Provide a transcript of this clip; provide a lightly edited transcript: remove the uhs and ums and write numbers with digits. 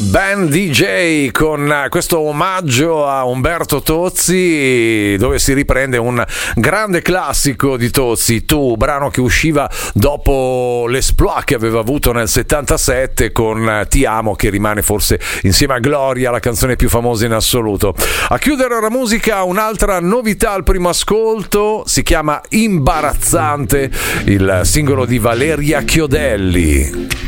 Band DJ con questo omaggio a Umberto Tozzi, dove si riprende un grande classico di Tozzi, Tu, brano che usciva dopo l'esploit che aveva avuto nel 77 con Ti amo, che rimane forse insieme a Gloria la canzone più famosa in assoluto. A chiudere la musica, un'altra novità al primo ascolto, si chiama Imbarazzante, il singolo di Valeria Chiodelli.